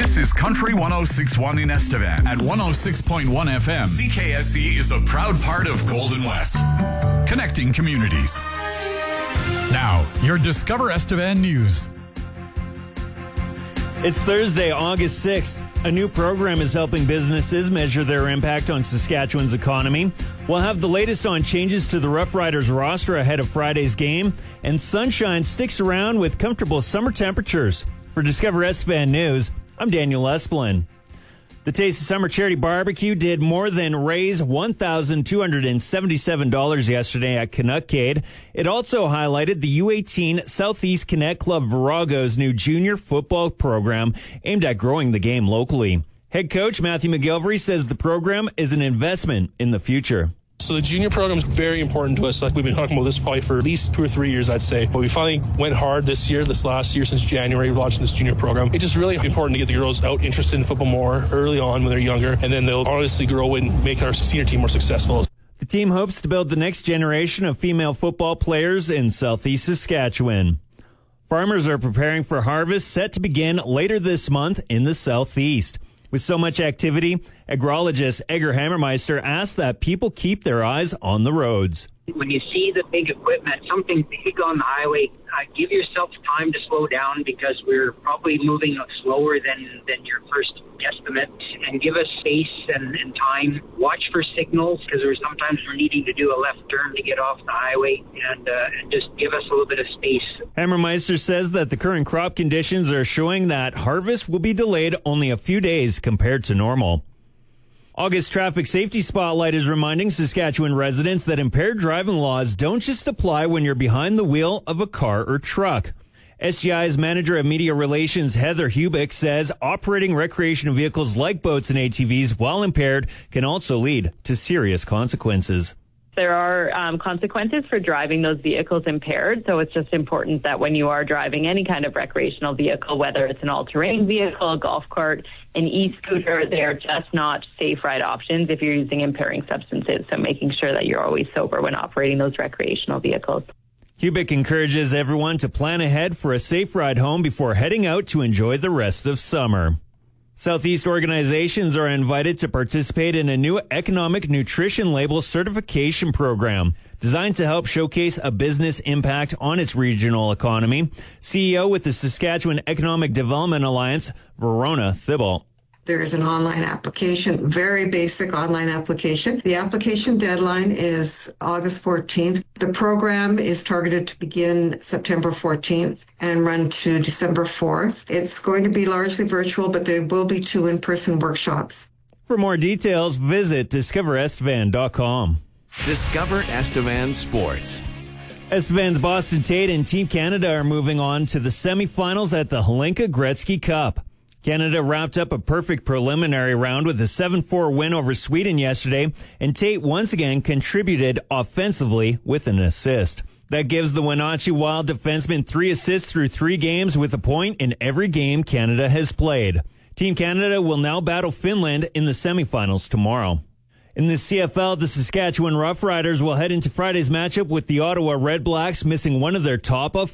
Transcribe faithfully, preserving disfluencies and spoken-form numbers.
This is Country one oh six point one in Estevan at one oh six point one F M. C K S E is a proud part of Golden West, connecting communities. Now, your Discover Estevan news. It's Thursday, August sixth. A new program is helping businesses measure their impact on Saskatchewan's economy. We'll have the latest on changes to the Rough Riders roster ahead of Friday's game, and sunshine sticks around with comfortable summer temperatures. For Discover Estevan News, I'm Daniel Esplin. The Taste of Summer Charity Barbecue did more than raise one thousand two hundred seventy-seven dollars yesterday at Canuckade. It also highlighted the U eighteen Southeast Connect Club Virago's new junior football program aimed at growing the game locally. Head coach Matthew McGilvery says the program is an investment in the future. So the junior program is very important to us. Like we've been talking about this probably for at least two or three years, I'd say. But we finally went hard this year, this last year, since January, launching this junior program. It's just really important to get the girls out interested in football more early on when they're younger, and then they'll honestly grow and make our senior team more successful. The team hopes to build the next generation of female football players in Southeast Saskatchewan. Farmers are preparing for harvest set to begin later this month in the Southeast. With so much activity, agrologist Edgar Hammermeister asked that people keep their eyes on the roads. When you see the big equipment, something big on the highway, uh, give yourself time to slow down because we're probably moving slower than, than your first guesstimate, and give us space and, and time. Watch for signals because we're sometimes we're needing to do a left turn to get off the highway, and, uh, and just give us a little bit of space. Hammermeister says that the current crop conditions are showing that harvest will be delayed only a few days compared to normal. August Traffic Safety Spotlight is reminding Saskatchewan residents that impaired driving laws don't just apply when you're behind the wheel of a car or truck. S G I's Manager of Media Relations, Heather Hubick, says operating recreational vehicles like boats and A T Vs while impaired can also lead to serious consequences. There are um, consequences for driving those vehicles impaired, so it's just important that when you are driving any kind of recreational vehicle, whether it's an all-terrain vehicle, a golf cart, an e-scooter, they're just not safe ride options if you're using impairing substances, so making sure that you're always sober when operating those recreational vehicles. Hubick encourages everyone to plan ahead for a safe ride home before heading out to enjoy the rest of summer. Southeast organizations are invited to participate in a new economic nutrition label certification program designed to help showcase a business impact on its regional economy. C E O with the Saskatchewan Economic Development Alliance, Verona Thibault. There is an online application, very basic online application. The application deadline is August fourteenth. The program is targeted to begin September fourteenth and run to December fourth. It's going to be largely virtual, but there will be two in-person workshops. For more details, visit discover estevan dot com. Discover Estevan Sports. Estevan's Boston Tate and Team Canada are moving on to the semifinals at the Hlinka Gretzky Cup. Canada wrapped up a perfect preliminary round with a seven four win over Sweden yesterday, and Tate once again contributed offensively with an assist. That gives the Wenatchee Wild defenseman three assists through three games with a point in every game Canada has played. Team Canada will now battle Finland in the semifinals tomorrow. In the C F L, the Saskatchewan Roughriders will head into Friday's matchup with the Ottawa Redblacks, missing one of their top